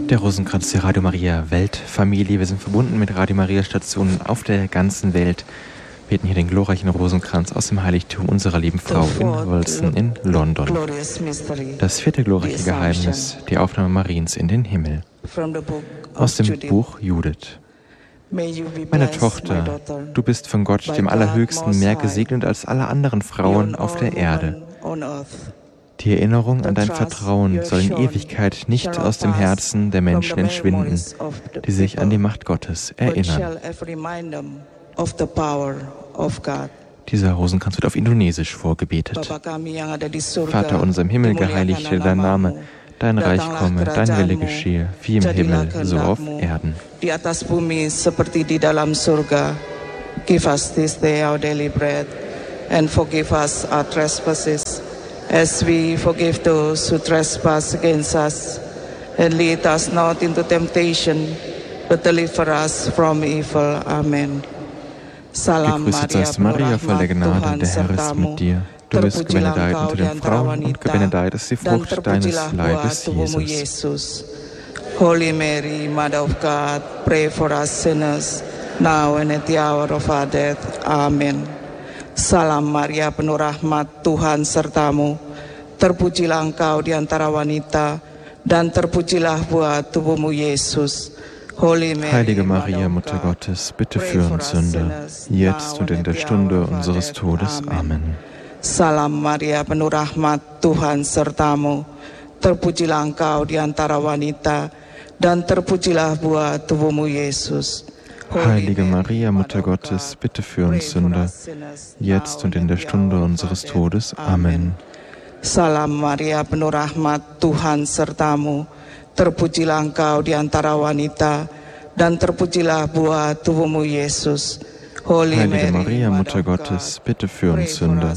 Der Rosenkranz der Radio Maria Weltfamilie. Wir sind verbunden mit Radio Maria Stationen auf der ganzen Welt. Wir beten hier den glorreichen Rosenkranz aus dem Heiligtum unserer lieben Frau in Wolston in London. Das vierte glorreiche Geheimnis, die Aufnahme Mariens in den Himmel. Aus dem Buch Judith. Meine Tochter, du bist von Gott, dem Allerhöchsten, mehr gesegnet als alle anderen Frauen auf der Erde. Die Erinnerung an dein Vertrauen soll in Ewigkeit nicht aus dem Herzen der Menschen entschwinden, die sich an die Macht Gottes erinnern. Dieser Rosenkranz wird auf Indonesisch vorgebetet. Vater unser im Himmel, geheiligt werde dein Name, dein Reich komme, dein Wille geschehe, wie im Himmel, so auf Erden. Di atas bumi seperti di dalam surga. Give us this day our daily bread, and forgive us our trespasses, as we forgive those who trespass against us. And lead us not into temptation, but deliver us from evil. Amen. Salam Gegrüßet seist Maria, voll der Gnade, der Herr ist mit dir. Du bist gebenedeit unter den Frauen, und gebenedeit ist die Frucht deines Leibes, Jesus. Holy Mary, Mother of God, pray for us sinners, now and at the hour of our death. Amen. Salam Maria, penuh rahmat, Tuhan sertamu. Terpujilah engkau di antara wanita, dan terpujilah buah tubuhmu, Yesus. Heilige Maria, Mutter Gottes, bitte für uns Sünder, jetzt und in der Stunde unseres Todes. Amen. Salam Maria, penuh rahmat, Tuhan sertamu. Terpujilah engkau di antara wanita, dan terpujilah buah tubuhmu, Yesus. Heilige Maria, Mutter Gottes, bitte für uns Sünder, jetzt und in der Stunde unseres Todes. Amen. Salam Maria, penuh rahmat, Tuhan sertamu. Terpujilah engkau di antara wanita, dan terpujilah buah tubuhmu, Yesus. Heilige Maria, Mutter Gottes, bitte für uns Sünder,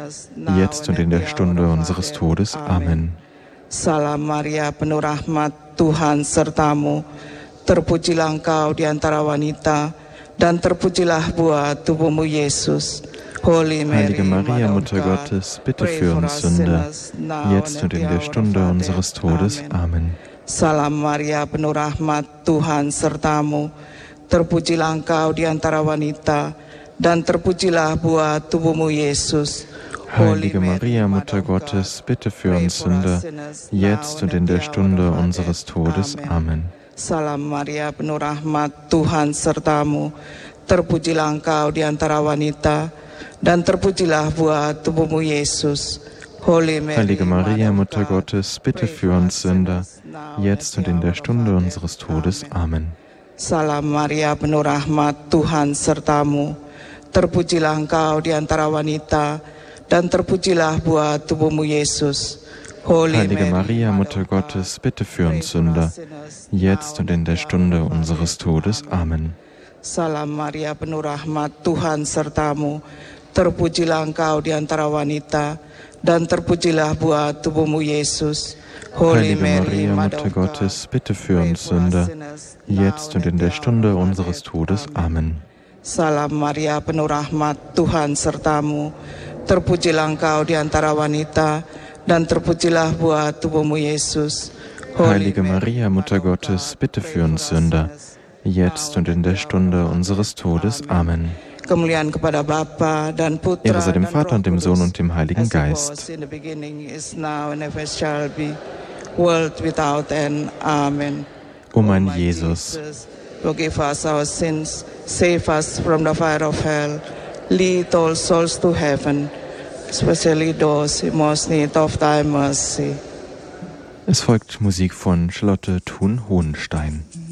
jetzt und in der Stunde unseres Todes. Amen. Salam Maria, penuh rahmat, Tuhan sertamu. Terpujilah engkau di antara wanita, dan terpujilah buah tubuhmu, Yesus. Heilige Maria, Mutter Gottes, bitte für uns Sünder, jetzt und in der Stunde unseres Todes. Amen. Salam Maria, penuh rahmat, Tuhan sertamu. Terpujilah engkau di antara wanita, dan terpujilah buah tubuhmu, Yesus. Heilige Maria, Mutter Gottes, bitte für uns Sünder, jetzt und in der Stunde unseres Todes. Amen. Salam Maria, penuh rahmat, Tuhan sertamu. Terpujilah engkau di antara wanita, dan terpujilah buah tubuhmu, Yesus. Heilige Maria, Mutter Gottes, bitte für uns Sünder, jetzt und in der Stunde unseres Todes. Amen. Salam Maria, penuh rahmat, Tuhan sertamu. Terpujilah engkau di antara wanita, dan terpujilah buah tubuhmu, Yesus. Heilige Maria, Mutter Gottes, bitte für uns Sünder, jetzt und in der Stunde unseres Todes. Amen. Salam Maria, penuh rahmat, Tuhan sertamu. Terpujilah engkau di antara wanita, dan terpujilah buah tubuhmu, Yesus. Heilige Maria, Mutter Gottes, bitte für uns Sünder, jetzt und in der Stunde unseres Todes. Amen. Salam Maria, penuh rahmat, Tuhan sertamu. Terpujilah engkau di antara wanita, dan terpujilah buah tubuhmu, Yesus. Heilige Maria, Mutter Gottes, bitte für uns Sünder, jetzt und in der Stunde unseres Todes. Amen. Kemuliaan kepada Bapa dan Putra Ehre sei dem Vater und dem Sohn und dem Heiligen Geist. in the beginning, is now, and ever shall be, world without end. Amen. O mein Jesus, forgive us our sins, save us from the fire of hell, lead all souls to heaven, especially those in most need of thy mercy. Es folgt Musik von Charlotte Thun-Hohenstein.